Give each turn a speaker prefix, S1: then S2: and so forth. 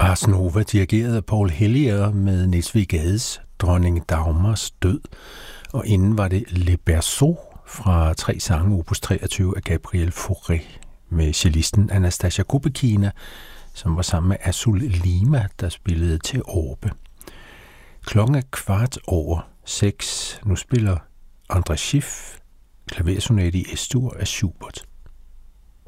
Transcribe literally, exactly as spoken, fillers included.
S1: Ars Nova dirigeret af Paul Hellyer med Niels W. Gades Dronning Dagmars død, og inden var det Le Berceau fra tre sange opus treogtyve af Gabriel Fauré med cellisten Anastasia Gubekina, som var sammen med Azul Lima, der spillede til orbe. Klokken er kvart over seks. Nu spiller André Schiff klaversonate i Es-dur af Schubert.